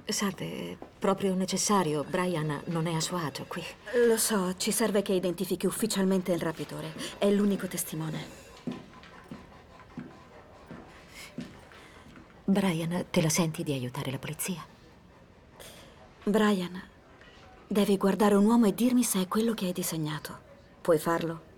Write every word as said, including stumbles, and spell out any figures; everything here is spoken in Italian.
Sate, è proprio necessario. Brian non è a suo agio qui. Lo so, ci serve che identifichi ufficialmente il rapitore. È l'unico testimone. Brian, te la senti di aiutare la polizia? Brian, devi guardare un uomo e dirmi se è quello che hai disegnato. Puoi farlo?